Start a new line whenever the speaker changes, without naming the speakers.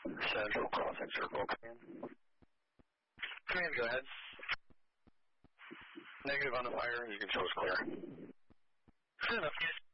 Central crossing circle. Command, go ahead. Negative on the fire. You can show us clear.
Good enough.